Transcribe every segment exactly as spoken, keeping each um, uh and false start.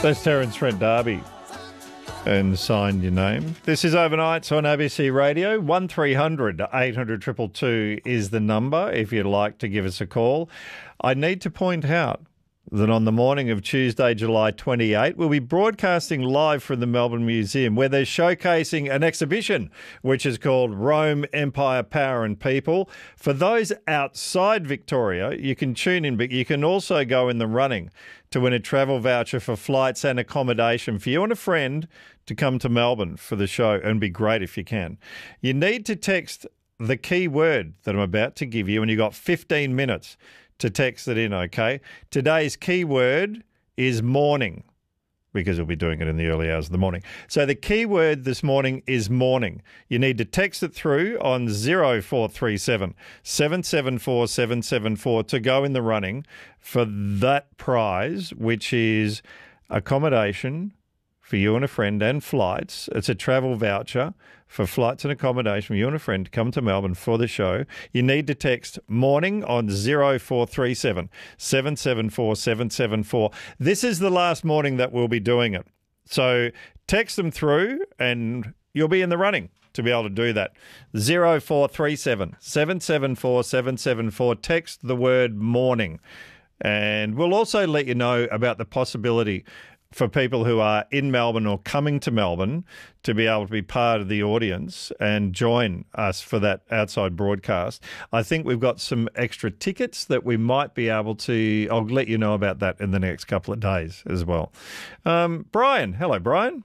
That's Terence Trent D'Arby and Sign Your Name. This is Overnights on A B C Radio. one three hundred eight hundred two two two is the number if you'd like to give us a call. I need to point out that on the morning of Tuesday, July twenty-eighth, we'll be broadcasting live from the Melbourne Museum, where they're showcasing an exhibition which is called Rome, Empire, Power and People. For those outside Victoria, you can tune in, but you can also go in the running to win a travel voucher for flights and accommodation for you and a friend to come to Melbourne for the show, and be great if you can. You need to text the key word that I'm about to give you, and you've got fifteen minutes to text it in, okay? Today's keyword is morning, because we'll be doing it in the early hours of the morning. So the keyword this morning is morning. You need to text it through on zero four three seven, seven seven four, seven seven four to go in the running for that prize, which is accommodation for you and a friend and flights. It's a travel voucher for flights and accommodation for you and a friend to come to Melbourne for the show. You need to text morning on zero four three seven, seven seven four, seven seven four. This is the last morning that we'll be doing it. So text them through and you'll be in the running to be able to do that. zero four three seven, seven seven four, seven seven four. Text the word morning. And we'll also let you know about the possibility for people who are in Melbourne or coming to Melbourne to be able to be part of the audience and join us for that outside broadcast. I think we've got some extra tickets that we might be able to... I'll let you know about that in the next couple of days as well. Um, Brian. Hello, Brian.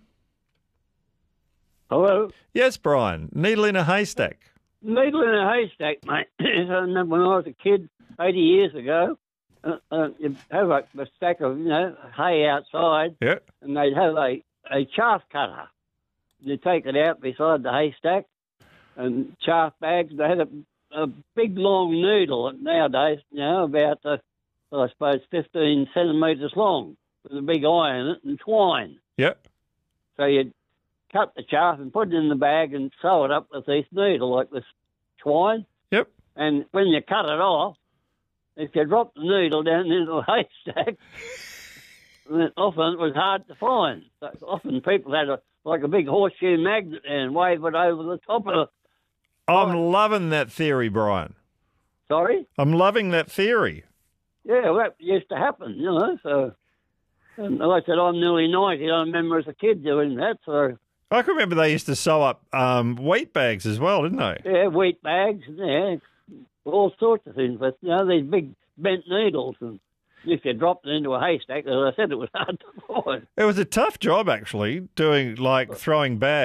Hello. Yes, Brian. Needle in a haystack. Needle in a haystack, mate. I remember when I was a kid eighty years ago, Uh, uh, you'd have a, a stack of, you know, hay outside, yeah. and they'd have a, a chaff cutter. You'd take it out beside the haystack and chaff bags. They had a, a big, long needle nowadays, you know, about, uh, I suppose, fifteen centimetres long with a big eye in it and twine. Yep. So you'd cut the chaff and put it in the bag and sew it up with this needle, like this twine. Yep. And when you cut it off, if you dropped the needle down into the haystack, then often it was hard to find. So often people had a, like a big horseshoe magnet and wave it over the top of it. I'm loving that theory, Brian. Sorry? I'm loving that theory. Yeah, well, that used to happen, you know. So, and like I said, I'm nearly ninety. I remember as a kid doing that. So I can remember they used to sew up um, wheat bags as well, didn't they? Yeah, wheat bags, yeah. All sorts of things, but you know, these big bent needles, and if you dropped it into a haystack, as I said, it was hard to find. It was a tough job, actually, doing like throwing bags.